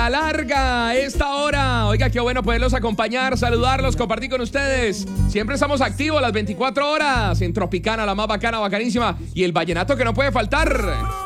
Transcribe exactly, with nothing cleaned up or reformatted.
Larga esta hora. Oiga, qué bueno poderlos acompañar, saludarlos, compartir con ustedes. Siempre estamos activos las veinticuatro horas en Tropicana, la más bacana, bacanísima. Y el vallenato que no puede faltar.